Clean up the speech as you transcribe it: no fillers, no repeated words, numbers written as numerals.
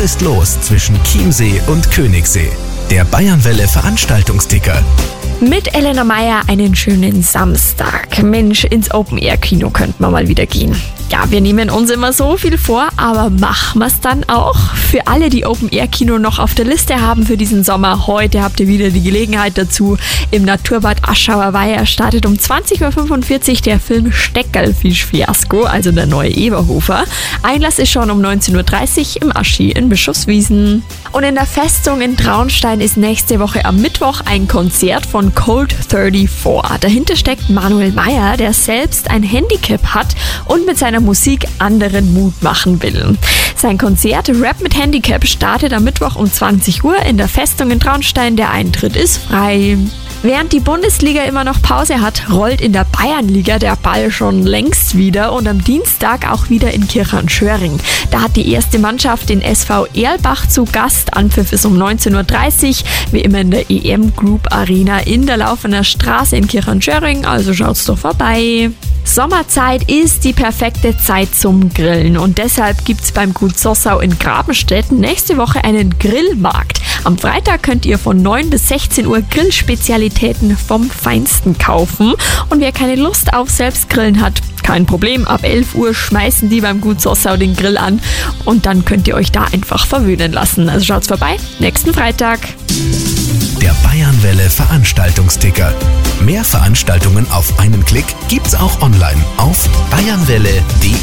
ist los zwischen Chiemsee und Königssee? Der Bayernwelle Veranstaltungsticker. Mit Elena Meyer einen schönen Samstag. Mensch, ins Open-Air-Kino könnten wir mal wieder gehen. Ja, wir nehmen uns immer so viel vor, aber machen wir es dann auch? Für alle, die Open-Air-Kino noch auf der Liste haben für diesen Sommer, heute habt ihr wieder die Gelegenheit dazu. Im Naturbad Aschauer Weiher startet um 20.45 Uhr der Film Steckerlfisch-Fiasko, also der neue Eberhofer. Einlass ist schon um 19.30 Uhr im Aschi in Bischofswiesen. Und in der Festung in Traunstein ist nächste Woche am Mittwoch ein Konzert von Cold 34. Dahinter steckt Manuel Meyer, der selbst ein Handicap hat und mit seiner Musik anderen Mut machen will. Sein Konzert Rap mit Handicap startet am Mittwoch um 20 Uhr in der Festung in Traunstein. Der Eintritt ist frei. Während die Bundesliga immer noch Pause hat, rollt in der Bayernliga der Ball schon längst wieder und am Dienstag auch wieder in Kirchhahn-Schöring. Da hat die erste Mannschaft den SV Erlbach zu Gast. Anpfiff ist um 19.30 Uhr, wie immer in der EM Group Arena in der Laufener Straße in Kirchhahn-Schöring, also schaut's doch vorbei. Sommerzeit ist die perfekte Zeit zum Grillen und deshalb gibt's beim Gut Sossau in Grabenstedt nächste Woche einen Grillmarkt. Am Freitag könnt ihr von 9 bis 16 Uhr Grillspezialitäten vom Feinsten kaufen und wer keine Lust auf Selbstgrillen hat, kein Problem, ab 11 Uhr schmeißen die beim Gut Sossau den Grill an und dann könnt ihr euch da einfach verwöhnen lassen. Also schaut's vorbei, nächsten Freitag. Der Bayernwelle Veranstaltungsticker. Mehr Veranstaltungen auf einen Klick gibt's auch online auf bayernwelle.de.